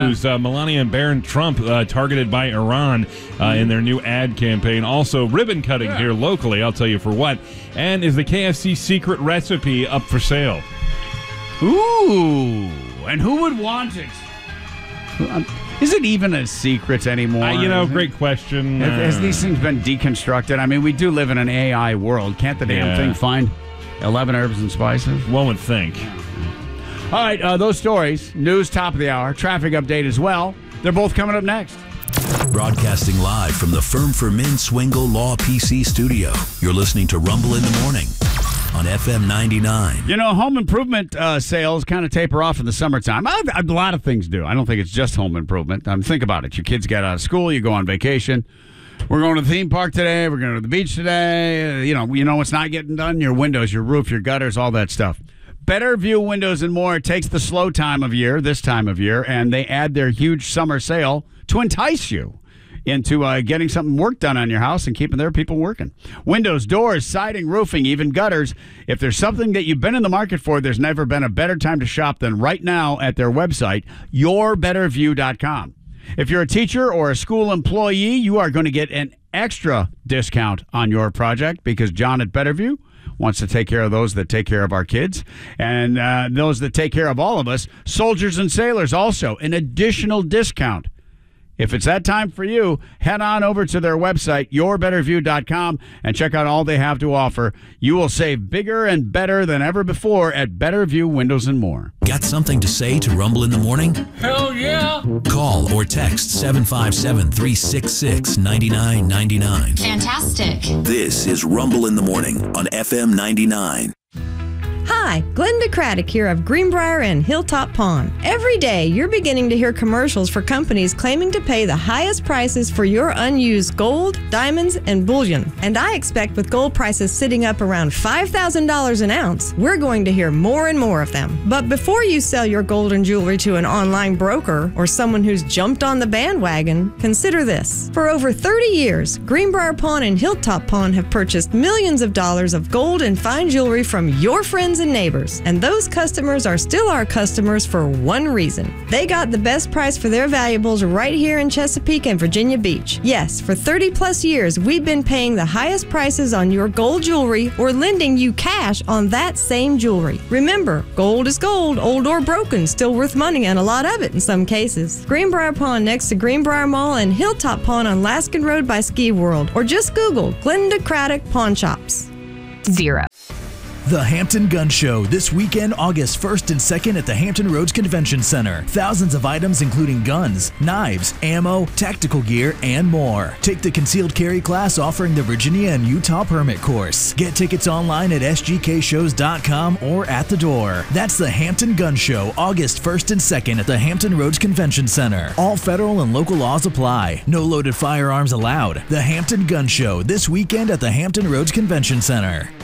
Melania and Barron Trump targeted by Iran in their new ad campaign. Also, ribbon cutting here locally, I'll tell you for what. And is the KFC secret recipe up for sale? Ooh, and who would want it? Is it even a secret anymore? Great question. Has these things been deconstructed? I mean, we do live in an AI world. Can't the damn thing find 11 herbs and spices? One would think. All right, those stories, news top of the hour, traffic update as well. They're both coming up next. Broadcasting live from the Firm for Men Swingle Law PC studio. You're listening to Rumble in the Morning on FM 99. Home improvement sales kind of taper off in the summertime. A lot of things do. I don't think it's just home improvement. Think about it. Your kids get out of school, you go on vacation. We're going to the theme park today. We're going to the beach today. You know what's not getting done? Your windows, your roof, your gutters, all that stuff. Better View Windows and More takes the slow time of year, this time of year, and they add their huge summer sale to entice you into getting something work done on your house and keeping their people working. Windows, doors, siding, roofing, even gutters. If there's something that you've been in the market for, there's never been a better time to shop than right now at their website, yourbetterview.com. If you're a teacher or a school employee, you are going to get an extra discount on your project because John at Betterview wants to take care of those that take care of our kids and those that take care of all of us. Soldiers and sailors also an additional discount. If it's that time for you, head on over to their website, yourbetterview.com, and check out all they have to offer. You will save bigger and better than ever before at Betterview Windows and More. Got something to say to Rumble in the Morning? Hell yeah! Call or text 757-366-9999. Fantastic. This is Rumble in the Morning on FM 99. Hi, Glenda Craddock here of Greenbrier and Hilltop Pond. Every day, you're beginning to hear commercials for companies claiming to pay the highest prices for your unused gold, diamonds, and bullion. And I expect with gold prices sitting up around $5,000 an ounce, we're going to hear more and more of them. But before you sell your gold and jewelry to an online broker or someone who's jumped on the bandwagon, consider this. For over 30 years, Greenbrier Pawn and Hilltop Pawn have purchased millions of dollars of gold and fine jewelry from your friends and neighbors, and those customers are still our customers for one reason. They got the best price for their valuables right here in Chesapeake and Virginia Beach. Yes, for 30 plus years, we've been paying the highest prices on your gold jewelry or lending you cash on that same jewelry. Remember, gold is gold, old or broken, still worth money and a lot of it in some cases. Greenbrier Pawn next to Greenbrier Mall and Hilltop Pawn on Laskin Road by Ski World, or just Google Glenda Craddock Pawn Shops. 0. The Hampton Gun Show, this weekend, August 1st and 2nd at the Hampton Roads Convention Center. Thousands of items including guns, knives, ammo, tactical gear, and more. Take the concealed carry class offering the Virginia and Utah permit course. Get tickets online at sgkshows.com or at the door. That's the Hampton Gun Show, August 1st and 2nd at the Hampton Roads Convention Center. All federal and local laws apply. No loaded firearms allowed. The Hampton Gun Show, this weekend at the Hampton Roads Convention Center.